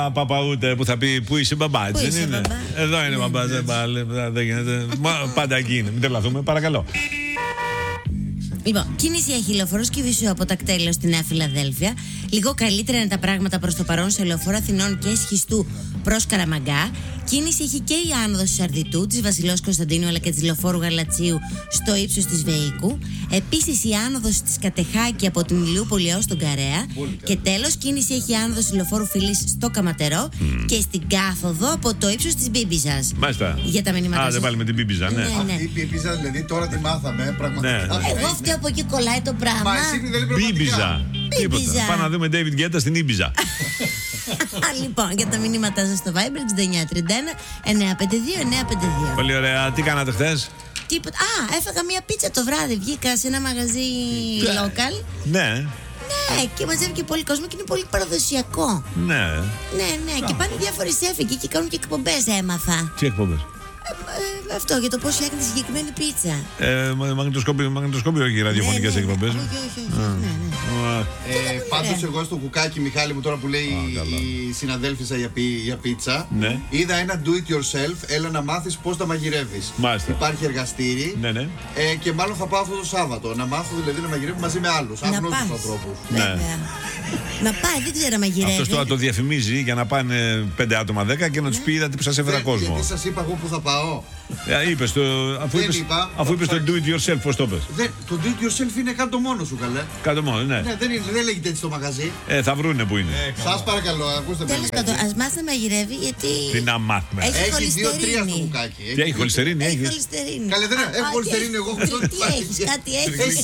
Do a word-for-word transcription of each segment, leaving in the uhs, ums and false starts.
καμιά παπαούτε που θα πει πού είσαι μπαμπά, έτσι δεν είναι? Μπαμπά? Εδώ είναι μπαμπά, δεν πάλι, δεν γίνεται. Πάντα εκεί είναι. Μην τρελαθούμε, παρακαλώ. Λοιπόν, κίνηση έχει λεωφορείο Κηφισού από Τακτέλεο στη Νέα Φιλαδέλφια. Λίγο καλύτερα είναι τα πράγματα προς το παρόν σε λεωφόρο Αθηνών και Σχιστού προς Καραμαγκά. Κίνηση έχει και η άνοδος της Αρδιτού, της Βασιλέως Κωνσταντίνου αλλά και της λεωφόρου Γαλατσίου στο ύψος της Βεϊκού. Επίσης η άνοδος της Κατεχάκη από την Ηλιούπολη έως τον Καρέα. Και τέλος, κίνηση έχει η άνοδος της λεωφόρου Φιλής στο Καματερό mm. και στην κάθοδο από το ύψος της Μπίμπιζας. Μάλιστα. Για τα μηνύματα. Α, δεν πάλι με την Μπίμπιζα, ναι. ναι, ναι. Αυτή η Μπίμπιζα δηλαδή τώρα τη μάθαμε πραγματικά. Ναι. Εγώ αυτή από εκεί κολλάει το πράγμα. Μα εσύ δεν Μπίμπιζα. Τίποτα. Πάμε να δούμε David Guetta στην Ήμπιζα. Λοιπόν, για τα μηνύματά σας στο Viber εξήντα εννιά τριάντα ένα εννιακόσια πενήντα δύο εννιακόσια πενήντα δύο. Πολύ ωραία. Τι κάνατε χθες? Τίποτα. Α, έφαγα μία πίτσα το βράδυ. Βγήκα σε ένα μαγαζί local. Ναι. Ναι, και μαζεύει και πολύ κόσμο και είναι πολύ παραδοσιακό. Ναι. Ναι, ναι, και πάνε διάφοροι σέφοι και κάνουν και εκπομπές, έμαθα. Τι εκπομπές? Ε, αυτό, για το πώς φτιάχνει τη συγκεκριμένη πίτσα. Ε, μαγνητοσκόπιο, μαγνητοσκόπιο όχι ραδιοφωνικές ναι, ναι, εκπομπές. Όχι, όχι, όχι. Ναι, ναι. Ε, πάντως εγώ στο κουκάκι, Μιχάλη μου, τώρα που λέει η συναδέλφισσα για, πι, για πίτσα, ναι. είδα ένα do it yourself, έλα να μάθεις πώς τα μαγειρεύεις. Μάλιστα. Υπάρχει εργαστήρι, ναι, ναι. Ε, και μάλλον θα πάω αυτό το Σάββατο, να μάθω δηλαδή να μαγειρεύω μαζί με άλλους, αγνώστους ανθρώπους. Ναι. Να πάει, δεν ξέρω να μαγειρεύει. Αυτός τώρα το διαφημίζει για να πάνε πέντε άτομα, δέκα και να τους πει είδατε που σας έφερα κόσμο. Γιατί σας είπα εγώ που θα πάω. Ε, είπες το, αφού είπες, είπα, αφού είπες το do it yourself, πώς το πες? Δεν, το do it yourself είναι κάτω μόνο σου, καλέ. Κάτω μόνο, ναι. Ναι, δεν, είναι, δεν λέγεται έτσι το μαγαζί. Ε, θα βρούνε που είναι. Ε, σας παρακαλώ, ακούστε με. Τέλος πάντων, ας μάθει να μαγειρεύει γιατί. Τι να μάθουμε. Έχει δύο-τρία στο κουκάκι. Τι έχει, χολυστερίνη, Έχει έχεις? χολυστερίνη. Καλέ, δεν έχω χολυστερίνη, εγώ έχω Τι έχεις, κάτι έχεις.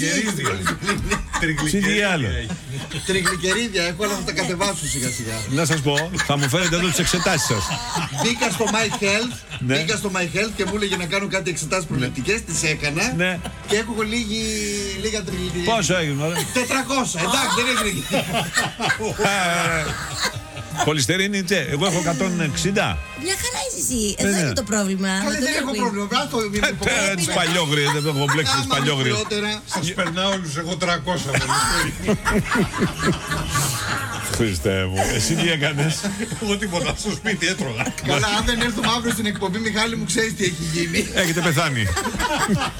Τι άλλο? Τριγλικερίδια έχω, αλλά θα τα κατεβάσω σιγά σιγά. Να σας πω, θα μου φέρετε εδώ τις εξετάσεις σας. Μπήκα στο My Health, ναι. μπήκα στο My Health και μου έλεγε να κάνω κάτι εξετάσεις προληπτικές, τις έκανα, ναι. και έχω λίγη, λίγα τριγλικερίδια. Πόσο έγινε, ωραία? τετρακόσια, εντάξει, δεν έγινε. Χολυστερίνη, τσε, εγώ έχω εκατόν εξήντα. Μια χαρά είσαι εσύ, εδώ είναι το πρόβλημα. Καλέ, δεν έχω πρόβλημα, Ε, τις παλιόγριες, δεν έχω μπλέξει τις παλιόγριες. Σας περνάω όλους, εγώ τριακόσια. Χριστέ μου, εσύ τι έκανες? Εγώ τίποτα, στο σπίτι έτρωγα. Καλά, αν δεν έρθουμε αύριο στην εκπομπή, Μιχάλη μου, ξέρεις τι έχει γίνει. Έχετε πεθάνει.